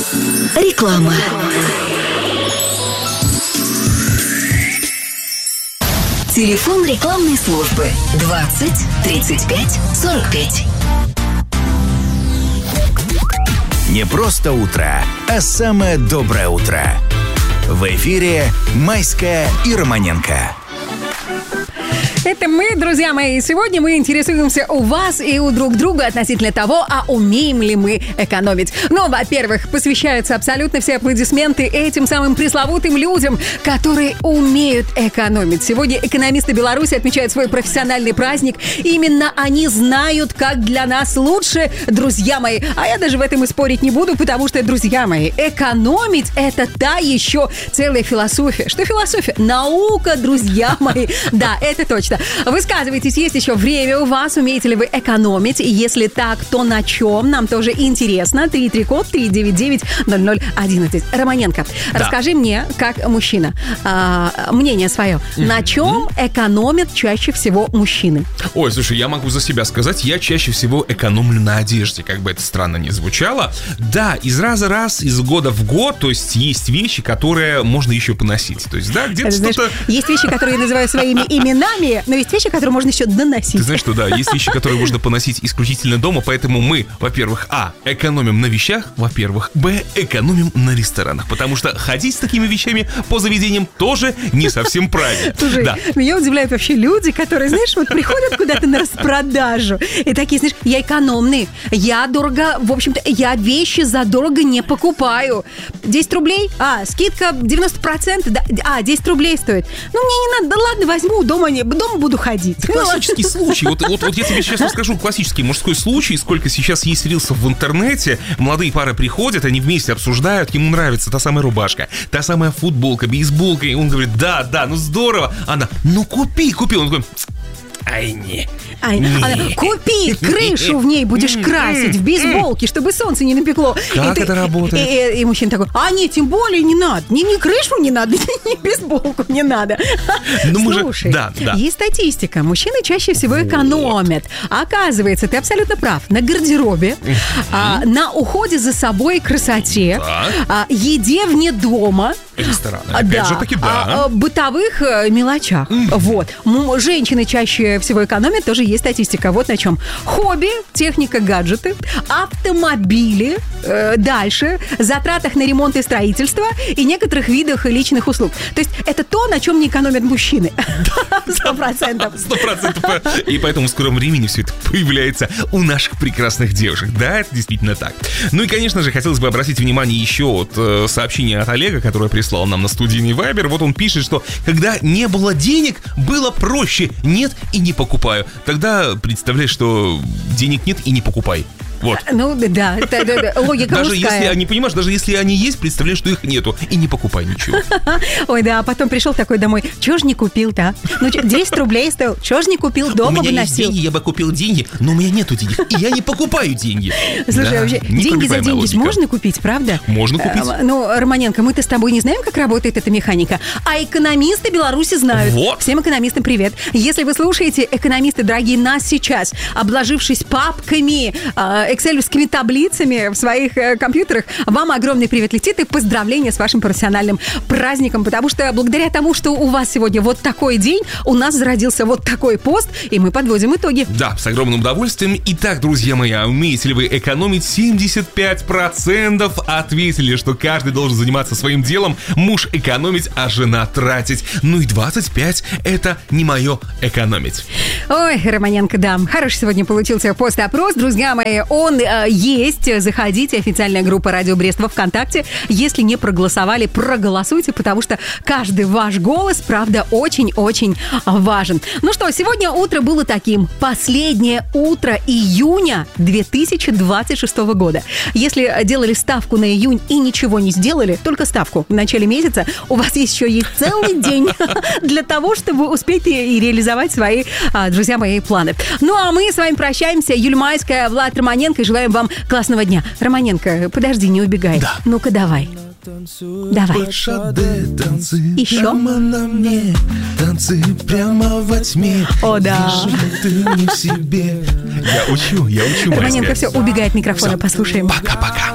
Реклама. Телефон рекламной службы 20 35 45. Не просто утро, а самое доброе утро. В эфире Майская и Романенко. Это мы, друзья мои. Сегодня мы интересуемся у вас и у друг друга относительно того, а умеем ли мы экономить. Ну, во-первых, посвящаются абсолютно все аплодисменты этим самым пресловутым людям, которые умеют экономить. Сегодня экономисты Беларуси отмечают свой профессиональный праздник. Именно они знают, как для нас лучше, друзья мои. А я даже в этом и спорить не буду, потому что, друзья мои, экономить — это та еще целая философия. Что философия? Наука, друзья мои. Да, это точно. Высказывайтесь, есть еще время у вас. Умеете ли вы экономить? И если так, то на чем? Нам тоже интересно. 33-код 399-0011. Романенко, расскажи мне, как мужчина, мнение свое. На чем экономят чаще всего мужчины? Ой, слушай, я могу за себя сказать, я чаще всего экономлю на одежде, как бы это странно ни звучало. Да, из раза в раз, из года в год, то есть вещи, которые можно еще поносить. То есть, да, где-то знаешь, что-то... Есть вещи, которые я называю своими именами, но есть вещи, которые можно еще доносить. Ты знаешь, что да, есть вещи, которые можно поносить исключительно дома, поэтому мы, во-первых, экономим на вещах, во-первых, экономим на ресторанах, потому что ходить с такими вещами по заведениям тоже не совсем правильно. Слушай, да. Меня удивляют вообще люди, которые, знаешь, вот приходят куда-то на распродажу и такие, знаешь, я экономный, я дорого, в общем-то, я вещи задорого не покупаю. 10 рублей? Скидка 90%? Да, 10 рублей стоит. Ну, мне не надо, да ладно, возьму, дома буду ходить. Это классический случай. Вот я тебе сейчас расскажу классический мужской случай, сколько сейчас есть рилсов в интернете. Молодые пары приходят, они вместе обсуждают, ему нравится та самая рубашка, та самая футболка, бейсболка, и он говорит, да, ну здорово. Она, ну купи. Он такой, не. Купи крышу в ней будешь красить в бейсболке, чтобы солнце не напекло. Как это работает? И мужчина такой, нет, тем более не надо. Ни крышу не надо, ни бейсболку не надо. Слушай, есть статистика. Мужчины чаще всего экономят. Оказывается, ты абсолютно прав. На гардеробе, на уходе за собой, красоте, еде вне дома. Рестораны, опять же таки, да. Бытовых мелочах. Вот. Женщины чаще всего экономят, тоже есть статистика. Вот на чем. Хобби, техника, гаджеты, автомобили, дальше, затратах на ремонт и строительство и некоторых видах личных услуг. То есть это то, на чем не экономят мужчины. 100%. 100%. И поэтому в скором времени все это появляется у наших прекрасных девушек. Да, это действительно так. Ну и, конечно же, хотелось бы обратить внимание еще сообщение от Олега, которое прислал нам на студийный Вайбер. Вот он пишет, что когда не было денег, было проще. Нет и не покупаю. Тогда представляешь, что денег нет и не покупай. Вот. Ну, да, логика даже мужская. Если они, понимаешь, даже если они есть, представляешь, что их нету, и не покупай ничего. Ой, да, потом пришел такой домой, чего ж не купил-то, Ну, 10 рублей стоил, чего ж не купил, дома бы носил. У меня есть деньги, я бы купил деньги, но у меня нету денег, и я не покупаю деньги. Слушай, вообще, деньги за деньги можно купить, правда? Можно купить. Ну, Романенко, мы-то с тобой не знаем, как работает эта механика, а экономисты Беларуси знают. Вот. Всем экономистам привет. Если вы слушаете, экономисты, дорогие, нас сейчас, обложившись папками, экселевскими таблицами в своих компьютерах, вам огромный привет летит и поздравления с вашим профессиональным праздником, потому что благодаря тому, что у вас сегодня вот такой день, у нас зародился вот такой пост, и мы подводим итоги. Да, с огромным удовольствием. Итак, друзья мои, умеете ли вы экономить? 75% ответили, что каждый должен заниматься своим делом, муж экономить, а жена тратить. Ну и 25% это не мое экономить. Ой, Романенко, да, хороший сегодня получился пост-опрос, друзья мои, он есть. Заходите, официальная группа «Радио Брест» во ВКонтакте. Если не проголосовали, проголосуйте, потому что каждый ваш голос, правда, очень-очень важен. Ну что, сегодня утро было таким. Последнее утро июня 2026 года. Если делали ставку на июнь и ничего не сделали, только ставку в начале месяца, у вас еще есть целый день для того, чтобы успеть и реализовать свои, друзья мои, планы. Ну а мы с вами прощаемся. Юлия Майская, Влад Романенко, и желаем вам классного дня. Романенко, подожди, не убегай. Да. Ну-ка, давай. Давай. Еще. Прямо на мне, танцы прямо во тьме. О, да. Ты не в себе. Я учу, Романенко, все, убегает от микрофона, послушаем. Пока-пока.